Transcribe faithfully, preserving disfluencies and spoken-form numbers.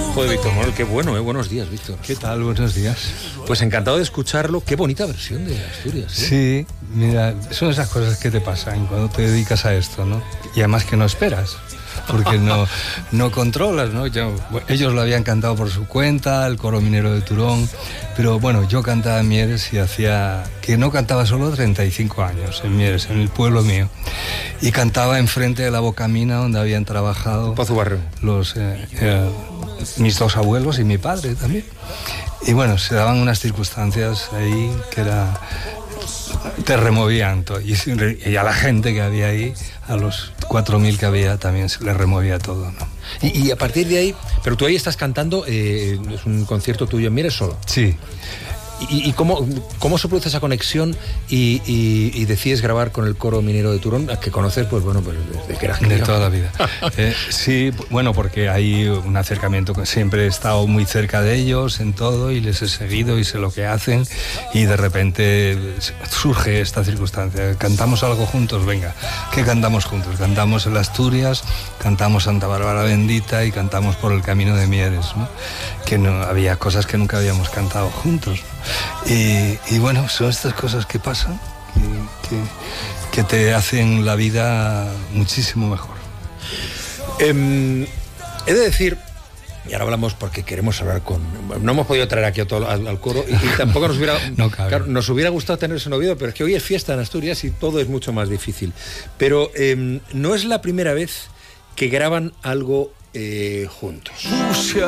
Joder, Víctor Manuel, qué bueno, ¿eh? Buenos días, Víctor. ¿Qué tal? Buenos días. Pues encantado de escucharlo. Qué bonita versión de Asturias, ¿eh? Sí, mira, son esas cosas que te pasan cuando te dedicas a esto, ¿no? Y además que no esperas, porque no, no controlas, ¿no? Yo, ellos lo habían cantado por su cuenta, el Coro Minero de Turón, pero bueno, yo cantaba en Mieres y hacía... que no cantaba solo treinta y cinco años en Mieres, en el pueblo mío, y cantaba enfrente de la Bocamina donde habían trabajado Pozo Barrio. los, eh, eh, mis dos abuelos y mi padre también. Y bueno, se daban unas circunstancias ahí que era... te removían todo. Y, y a la gente que había ahí, a los cuatro mil que había, también se les removía todo, ¿no? Y, y a partir de ahí, pero tú ahí estás cantando, eh, es un concierto tuyo en Mieres solo. Sí. ¿Y, y cómo, cómo se produce esa conexión y, y, y decides grabar con el Coro Minero de Turón, que conoces, pues bueno, pues desde que eras crío? De toda la vida. eh, sí, bueno, porque hay un acercamiento, que siempre he estado muy cerca de ellos en todo y les he seguido y sé lo que hacen, y de repente surge esta circunstancia. Cantamos algo juntos, venga, ¿qué cantamos juntos? Cantamos el Asturias, cantamos Santa Bárbara Bendita y cantamos Por el Camino de Mieres, ¿no? Que no, había cosas que nunca habíamos cantado juntos. Y, y bueno, son estas cosas que pasan, que, que, que te hacen la vida muchísimo mejor. Eh, he de decir, y ahora hablamos porque queremos hablar con... No hemos podido traer aquí a todo, al, al coro, y, y tampoco nos hubiera... no cabe. Claro, nos hubiera gustado tener ese Oviedo, pero es que hoy es fiesta en Asturias y todo es mucho más difícil. Pero eh, no es la primera vez que graban algo eh, juntos.